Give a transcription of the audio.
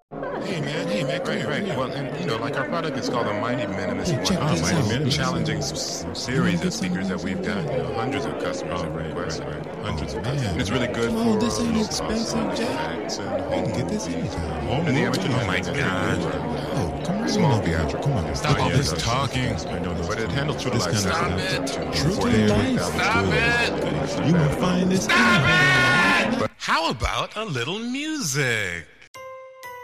Hey man, come here. Right. Well, and like our product is called the Mighty Minimus Hey, check One. this out. Mighty challenging series of speakers that we've got. Hundreds of customers have requested. Hundreds of customers. And it's really good Come on, for this ain't low expensive, cost Jack. effects and I can home get this movies. anytime. And the amateur Oh my God. Oh, come on. Small theatrical. Come on. Stop all this talking. I know, but it handles true to life. Stop it. True to life. Stop it. You gonna find this. Stop it! How about a little music?